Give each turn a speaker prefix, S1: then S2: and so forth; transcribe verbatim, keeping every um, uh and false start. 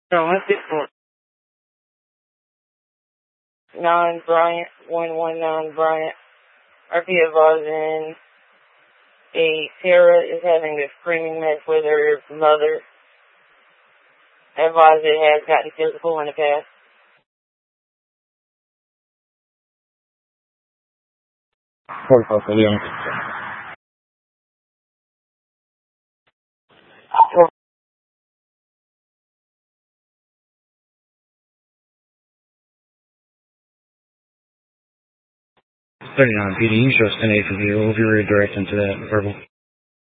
S1: No, let's get for nine Bryant, one one nine Bryant. R P advising a Sarah is having a screaming match with her mother. Advised it has gotten physical in the past. Protocol for Leon. thirty-nine P D, you show ten eight for you. We'll be redirecting to that verbal.